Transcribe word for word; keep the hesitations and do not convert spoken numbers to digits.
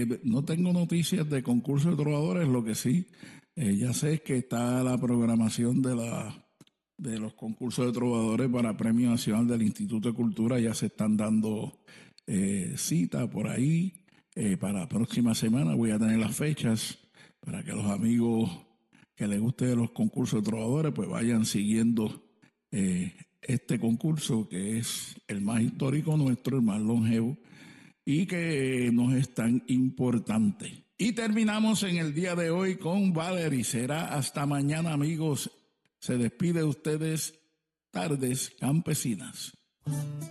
Eh, no tengo noticias de concurso de trovadores, lo que sí, eh, ya sé es que está la programación de la de los concursos de trovadores para Premio Nacional del Instituto de Cultura, ya se están dando eh, cita por ahí. Eh, para la próxima semana voy a tener las fechas para que los amigos que les guste de los concursos de trovadores pues vayan siguiendo eh, este concurso que es el más histórico nuestro, el más longevo y que nos es tan importante. Y terminamos en el día de hoy con Valerie. Será hasta mañana, amigos. Se despide de ustedes Tardes Campesinas.